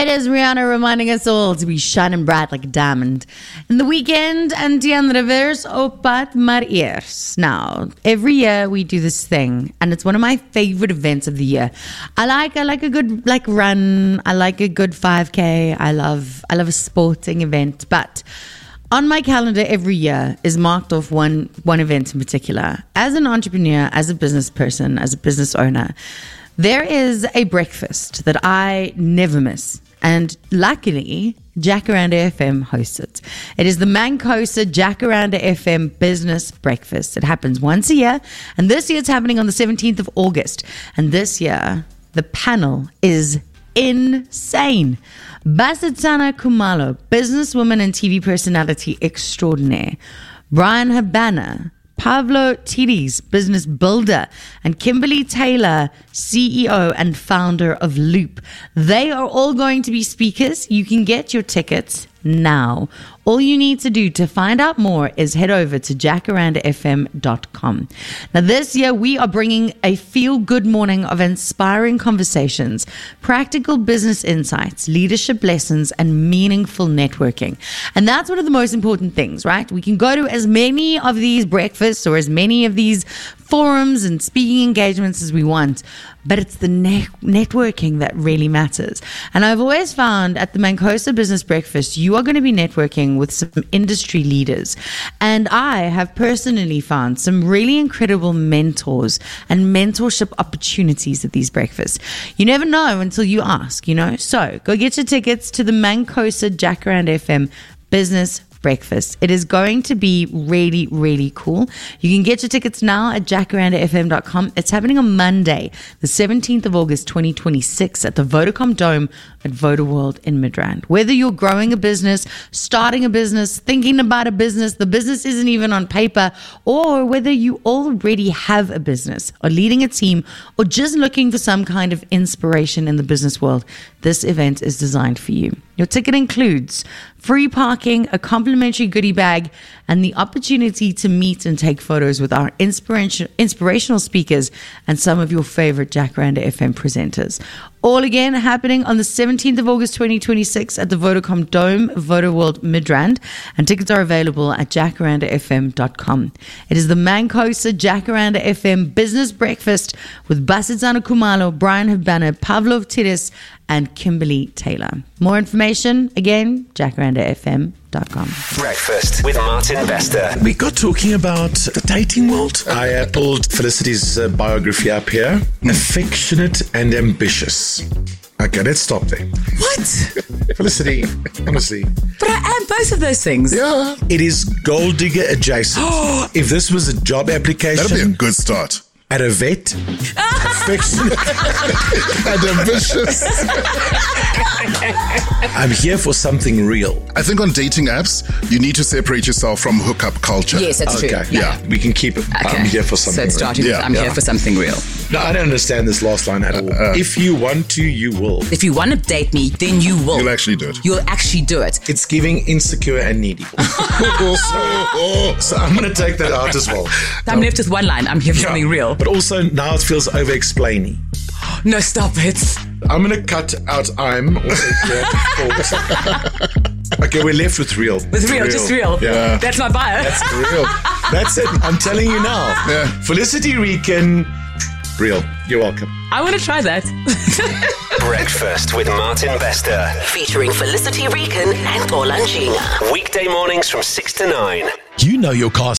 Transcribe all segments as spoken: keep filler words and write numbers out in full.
It is Rihanna reminding us all to be shining bright like a diamond. In the weekend, and Dian Rivers op pad maar eers. Now, every year we do this thing, and it's one of my favorite events of the year. I like I like a good like run. I like a good five K. I love I love a sporting event, but on my calendar every year is marked off one one event in particular. As an entrepreneur, as a business person, as a business owner, there is a breakfast that I never miss. And luckily, Jacaranda F M hosts it. It is the Mancosa Jacaranda F M Business Breakfast. It happens once a year. And this year it's happening on the seventeenth of August. And this year, the panel is insane. Basitsana Khumalo, businesswoman and T V personality extraordinaire. Brian Habana, Pavlo Tidis, business builder, and Kimberly Taylor, C E O and founder of Loop. They are all going to be speakers. You can get your tickets now. All you need to do to find out more is head over to jacaranda f m dot com. Now, this year we are bringing a feel-good morning of inspiring conversations, practical business insights, leadership lessons, and meaningful networking. And that's one of the most important things, right? We can go to as many of these breakfasts or as many of these forums and speaking engagements as we want, but it's the ne- networking that really matters. And I've always found at the Mancosa Business Breakfast, you are going to be networking with some industry leaders. And I have personally found some really incredible mentors and mentorship opportunities at these breakfasts. You never know until you ask, you know? So go get your tickets to the Mancosa Jacaranda F M Business Breakfast. It is going to be really, really cool. You can get your tickets now at jacaranda f m dot com. It's happening on Monday, the seventeenth of August, twenty twenty-six at the Vodacom Dome at VodaWorld in Midrand. Whether you're growing a business, starting a business, thinking about a business, the business isn't even on paper, or whether you already have a business or leading a team or just looking for some kind of inspiration in the business world, this event is designed for you. Your ticket includes free parking, a complimentary goodie bag, and the opportunity to meet and take photos with our inspiration, inspirational speakers and some of your favorite Jacaranda F M presenters. All again happening on the seventeenth of August, twenty twenty-six at the Vodacom Dome, VodaWorld Midrand, and tickets are available at jacaranda f m dot com. It is the Mancosa Jacaranda F M Business Breakfast with Basitsana Khumalo, Brian Habana, Pavlo Tidis, and Kimberly Taylor. More information, again, jacaranda f m dot com. Breakfast with Martin Bester. We got talking about the dating world. I uh, pulled Felicity's uh, biography up here. Mm. Affectionate and ambitious. Okay, let's stop there. What? Felicity, honestly. But I am both of those things. Yeah. It is gold digger adjacent. If this was a job application. That'd be a good start. At a vet, affectionate and ambitious. I'm here for something real. I think on dating apps, you need to separate yourself from hookup culture. Yes, that's okay. true. Yeah. yeah, we can keep it. Okay. I'm here for something so it's starting real. with, I'm yeah. here for something real. No, I don't understand this last line at all. Uh, if you want to, you will. If you want to date me, then you will. You'll actually do it. You'll actually do it. It's giving insecure and needy. so, so I'm going to take that out as well. I'm no. left with one line. I'm here for yeah, something real. But also now it feels over-explaining. No, stop it. I'm going to cut out I'm. Also okay, we're left with real. With real, real, just real. Yeah. That's my bio. That's real. That's it. I'm telling you now. Yeah. Felicity Rican, real. You're welcome. I want to try that. Breakfast with Martin Bester. Featuring Felicity Rican and Olanjinga. Weekday mornings from six to nine. You know your car.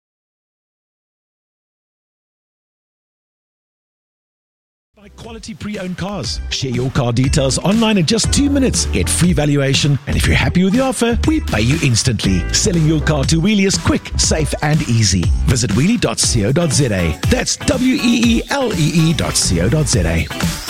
Buy quality pre-owned cars. Share your car details online in just two minutes. Get free valuation. And if you're happy with the offer, we pay you instantly. Selling your car to Wheelie is quick, safe and easy. Visit wheelie dot co dot z a. That's W E E L E E dot co dot z a.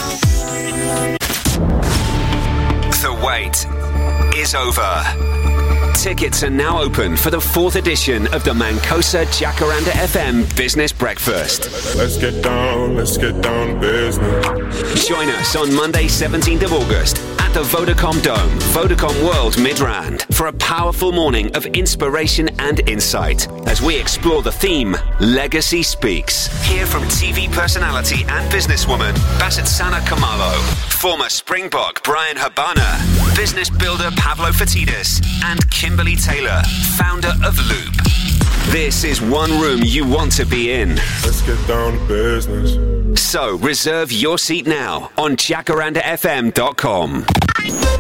The wait is over. Tickets are now open for the fourth edition of the Mancosa Jacaranda F M Business Breakfast. Let's get down, let's get down to business. Join us on Monday, seventeenth of August at the Vodacom Dome, Vodacom World Midrand, for a powerful morning of inspiration and insight as we explore the theme, Legacy Speaks. Hear from T V personality and businesswoman Basitsana Khumalo, former Springbok Brian Habana, business builder Pablo Fatidas, and Kimberly Taylor, founder of Loop. This is one room you want to be in. Let's get down to business. So reserve your seat now on jacaranda f m dot com.